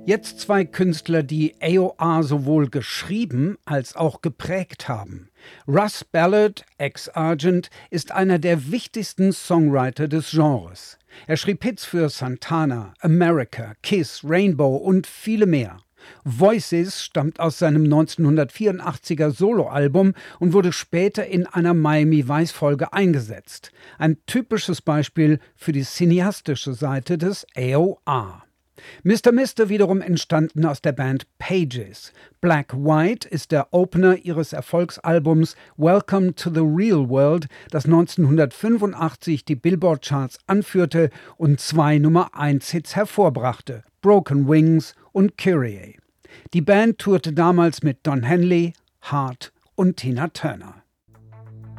Jetzt zwei Künstler, die AOR sowohl geschrieben als auch geprägt haben. Russ Ballard, ex-Argent, ist einer der wichtigsten Songwriter des Genres. Er schrieb Hits für Santana, America, Kiss, Rainbow und viele mehr. Voices stammt aus seinem 1984er Soloalbum und wurde später in einer Miami Vice-Folge eingesetzt. Ein typisches Beispiel für die cineastische Seite des AOR. Mr. Mister wiederum entstanden aus der Band Pages. Black White ist der Opener ihres Erfolgsalbums Welcome to the Real World, das 1985 die Billboard-Charts anführte und 2 Nummer-1-Hits hervorbrachte: Broken Wings und Kyrie. Die Band tourte damals mit Don Henley, Hart und Tina Turner.